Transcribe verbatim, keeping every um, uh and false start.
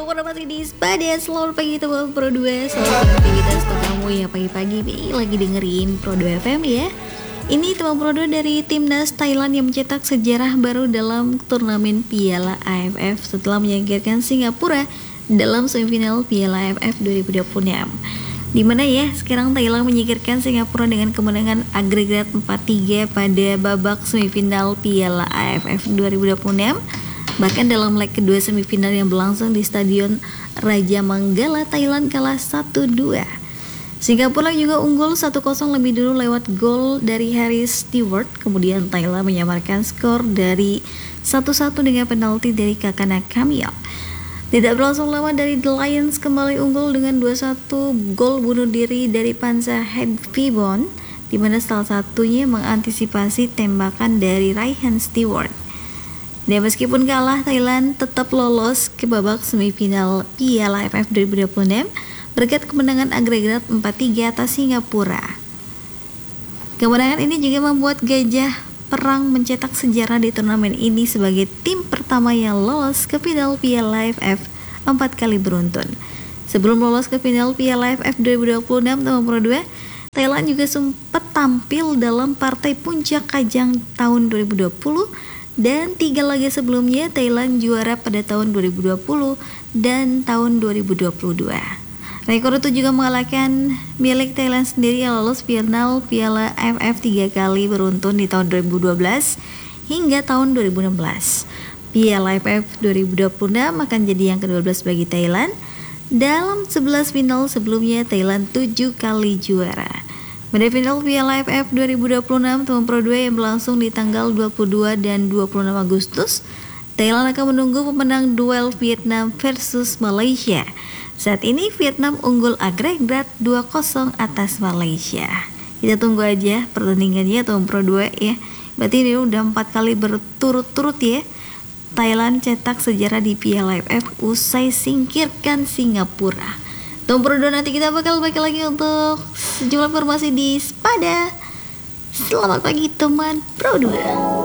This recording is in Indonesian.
Assalamualaikum warahmatullahi wabarakatuh. Selamat pagi teman Pro dua. Selamat aktivitas untuk kamu ya pagi-pagi nih lagi dengerin Pro dua F M ya. Ini teman Pro dua dari timnas Thailand yang mencetak sejarah baru dalam turnamen Piala A F F setelah menyingkirkan Singapura dalam semifinal Piala A F F dua ribu dua puluh enam. Dimana ya sekarang Thailand menyingkirkan Singapura dengan kemenangan agregat empat tiga pada babak semifinal Piala A F F dua ribu dua puluh enam. Bahkan dalam leg kedua semifinal yang berlangsung di Stadion Raja Manggala, Thailand kalah satu dua. Singapura juga unggul satu kosong lebih dulu lewat gol dari Harry Stewart. Kemudian Thailand menyamarkan skor dari satu satu dengan penalti dari Kakana Kamil. Tidak berlangsung lama dari The Lions kembali unggul dengan dua satu gol bunuh diri dari Panza Hedvibon, di mana salah satunya mengantisipasi tembakan dari Ryan Stewart. Dan meskipun kalah, Thailand tetap lolos ke babak semifinal Piala A F F dua ribu dua puluh enam berkat kemenangan agregat empat tiga atas Singapura. Kemenangan ini juga membuat Gajah Perang mencetak sejarah di turnamen ini sebagai tim pertama yang lolos ke final Piala A F F empat kali beruntun. Sebelum lolos ke final Piala A F F dua ribu dua puluh enam tahun Pro dua, Thailand juga sempat tampil dalam partai puncak ajang tahun dua ribu dua puluh. Dan tiga laga sebelumnya Thailand juara pada tahun dua ribu dua puluh dan tahun dua ribu dua puluh dua. Rekor itu juga mengalahkan milik Thailand sendiri yang lolos final Piala A F F tiga kali beruntun di tahun dua ribu dua belas hingga tahun dua ribu enam belas. Piala A F F dua ribu dua puluh enam akan jadi yang kedua belas bagi Thailand. Dalam sebelas final sebelumnya Thailand tujuh kali juara. Pada final Piala A F F dua ribu dua puluh enam tahun Pro dua yang berlangsung di tanggal dua puluh dua dan dua puluh enam Agustus, Thailand akan menunggu pemenang duel Vietnam versus Malaysia. Saat ini Vietnam unggul agregat dua kosong atas Malaysia. Kita tunggu aja pertandingannya tahun Pro dua ya. Berarti ini udah empat kali berturut-turut ya Thailand cetak sejarah di Piala A F F usai singkirkan Singapura. Tahun Pro dua nanti kita bakal balik lagi untuk sejumlah informasi di Spada. Selamat pagi teman Pro dua.